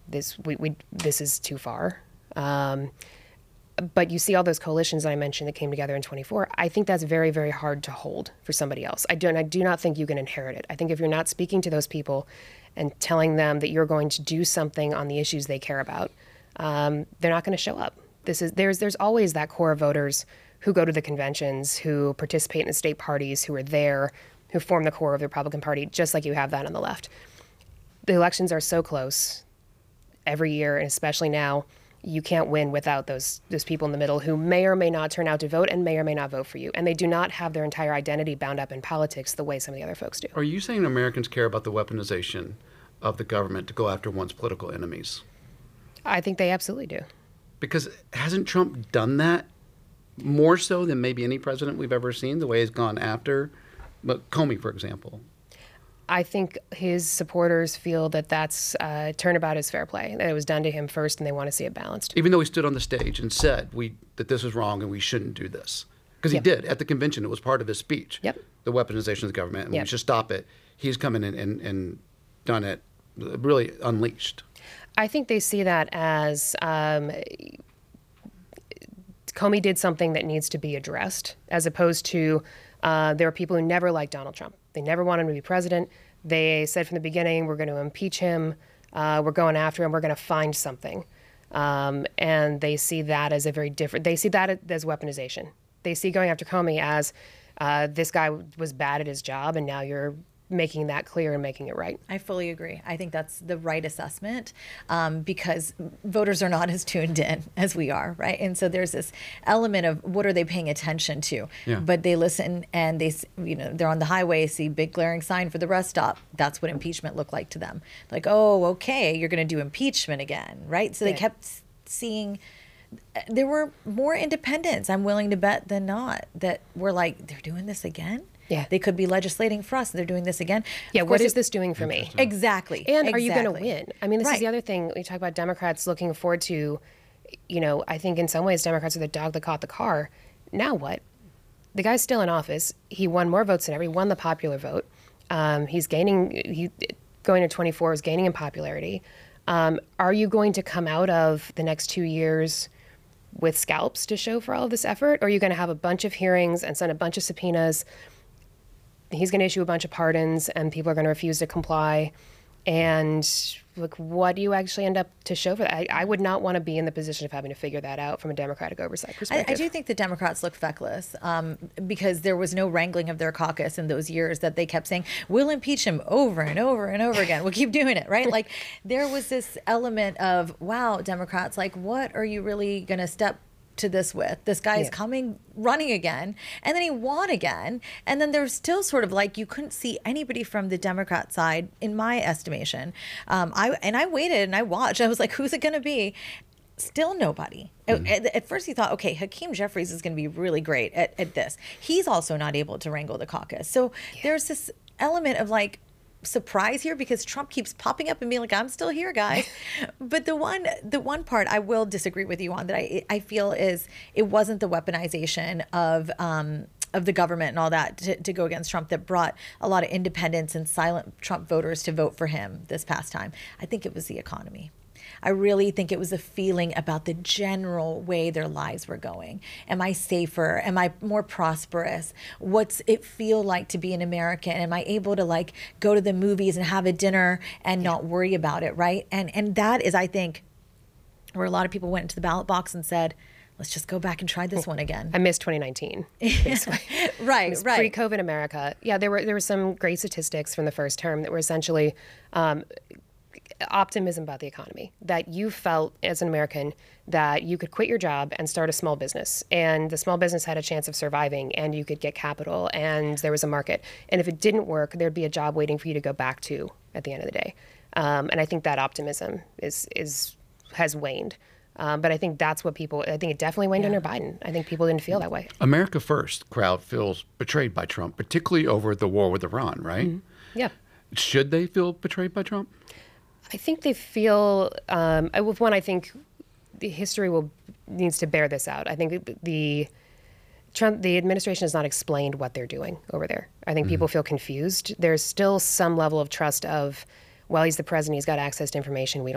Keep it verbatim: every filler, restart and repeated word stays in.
this we, we this is too far. Um, but you see all those coalitions that I mentioned that came together in twenty-four. I think that's very, very hard to hold for somebody else. I don't. I do not think you can inherit it. I think if you're not speaking to those people and telling them that you're going to do something on the issues they care about, um, they're not going to show up. This is there's there's always that core of voters who go to the conventions, who participate in the state parties, who are there, who form the core of the Republican Party, just like you have that on the left. The elections are so close every year, and especially now, you can't win without those those people in the middle who may or may not turn out to vote and may or may not vote for you. And they do not have their entire identity bound up in politics the way some of the other folks do. Are you saying Americans care about the weaponization of the government to go after one's political enemies? I think they absolutely do. Because hasn't Trump done that more so than maybe any president we've ever seen, the way he's gone after but Comey, for example? I think his supporters feel that that's uh, turnabout is fair play, that it was done to him first and they want to see it balanced. Even though he stood on the stage and said we that this is wrong and we shouldn't do this. Because he Yep. did. At the convention, it was part of his speech. Yep. The weaponization of the government, and Yep. we should stop it. He's come in and, and, and done it, really unleashed. I think they see that as um, Comey did something that needs to be addressed, as opposed to uh, there are people who never liked Donald Trump. They never wanted him to be president. They said from the beginning, we're going to impeach him. Uh, we're going after him. We're going to find something. Um, and they see that as a very different, they see that as weaponization. They see going after Comey as uh, this guy was bad at his job, and now you're making that clear and making it right. I fully agree. I think that's the right assessment um, because voters are not as tuned in as we are, right? And so there's this element of what are they paying attention to? Yeah. But they listen and they, you know, they're on the highway, see big glaring sign for the rest stop. That's what impeachment looked like to them. Like, oh, okay, you're going to do impeachment again, right? So they Yeah. kept seeing. There were more independents, I'm willing to bet, than not, that were like, they're doing this again? Yeah. They could be legislating for us. They're doing this again. Yeah, Of what course is it- this doing for me? Exactly. And are you going to Exactly. win? I mean, this Right. is the other thing. We talk about Democrats looking forward to, you know, I think in some ways Democrats are the dog that caught the car. Now what? The guy's still in office. He won more votes than ever. He won the popular vote. Um, he's gaining, he going to twenty-four is gaining in popularity. Um, are you going to come out of the next two years with scalps to show for all of this effort? Or are you going to have a bunch of hearings and send a bunch of subpoenas? He's going to issue a bunch of pardons and people are going to refuse to comply. And look, what do you actually end up to show for that? I, I would not want to be in the position of having to figure that out from a Democratic oversight I, perspective. I do think the Democrats look feckless um, because there was no wrangling of their caucus in those years that they kept saying, we'll impeach him over and over and over again. We'll keep doing it, right? Like there was this element of, wow, Democrats, like what are you really going to step to this with? This guy's Yeah. coming, running again, and then he won again. And then there's still sort of like, you couldn't see anybody from the Democrat side, in my estimation. Um, I And I waited and I watched. I was like, who's it going to be? Still nobody. Mm-hmm. At, at first you thought, okay, Hakeem Jeffries is going to be really great at, at this. He's also not able to wrangle the caucus. So there's this element of like surprise here because Trump keeps popping up and being like, I'm still here, guys. But the one the one part I will disagree with you on that I I feel is it wasn't the weaponization of um of the government and all that to, to go against Trump that brought a lot of independents and silent Trump voters to vote for him this past time. I think it was the economy. I really think it was a feeling about the general way their lives were going. Am I safer? Am I more prosperous? What's it feel like to be an American? Am I able to like go to the movies and have a dinner and not worry about it, right? And and that is, I think, where a lot of people went into the ballot box and said, let's just go back and try this one again. I missed twenty nineteen, basically. Right, It's right. Pre-COVID America. Yeah, there were there were some great statistics from the first term that were essentially um, optimism about the economy, that you felt as an American that you could quit your job and start a small business, and the small business had a chance of surviving, and you could get capital, and there was a market. And if it didn't work, there'd be a job waiting for you to go back to at the end of the day. Um, and I think that optimism is is has waned. Um, but I think that's what people, I think it definitely waned under Biden. I think people didn't feel that way. America First crowd feels betrayed by Trump, particularly over the war with Iran, right? Mm-hmm. Yeah. Should they feel betrayed by Trump? I think they feel, um, I- with one, I think the history will needs to bear this out. I think the Trump, the administration has not explained what they're doing over there. I think people feel confused. There's still some level of trust of, well, he's the president, he's got access to information we don't